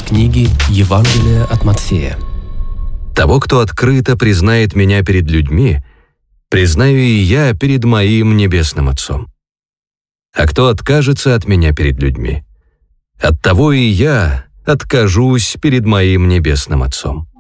книги «Евангелие от Матфея». Того, кто открыто признает меня перед людьми, признаю и я перед моим небесным Отцом. А кто откажется от меня перед людьми, от того и я откажусь перед моим небесным Отцом.